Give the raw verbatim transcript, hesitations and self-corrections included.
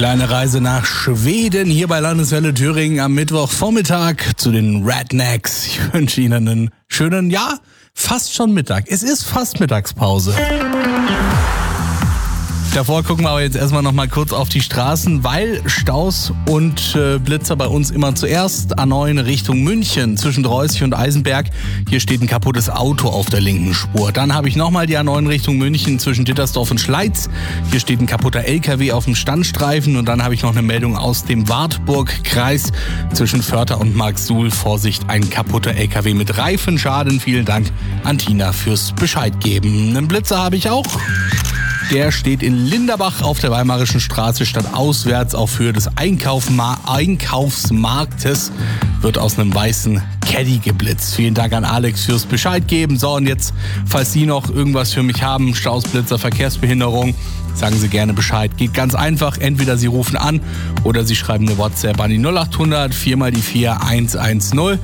Kleine Reise nach Schweden, hier bei Landeswelle Thüringen am Mittwochvormittag zu den Rednecks. Ich wünsche Ihnen einen schönen, ja, fast schon Mittag. Es ist fast Mittagspause. Davor gucken wir aber jetzt erstmal noch mal kurz auf die Straßen, weil Staus und äh, Blitzer bei uns immer zuerst. A neun Richtung München zwischen Dreußig und Eisenberg. Hier steht ein kaputtes Auto auf der linken Spur. Dann habe ich nochmal die A neun Richtung München zwischen Dittersdorf und Schleiz. Hier steht ein kaputter L K W auf dem Standstreifen. Und dann habe ich noch eine Meldung aus dem Wartburg-Kreis zwischen Vörter und Marksuhl. Vorsicht, ein kaputter L K W mit Reifenschaden. Vielen Dank an Tina fürs Bescheid geben. Einen Blitzer habe ich auch. Der steht in Linderbach auf der Weimarischen Straße stadtauswärts auf Höhe des Einkaufma- Einkaufsmarktes. Wird aus einem weißen Caddy geblitzt. Vielen Dank an Alex fürs Bescheid geben. So, und jetzt, falls Sie noch irgendwas für mich haben, Staus, Blitzer, Verkehrsbehinderung, sagen Sie gerne Bescheid. Geht ganz einfach. Entweder Sie rufen an oder Sie schreiben eine WhatsApp an die null acht hundert vier mal die vier eins eins null.